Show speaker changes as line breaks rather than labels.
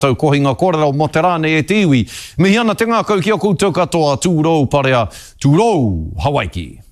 Tau kohinga kōrero mo te rāne e te iwi. Mihi ana te ngā kau ki a koutou katoa tūrou parea, tūrou Hawaiki.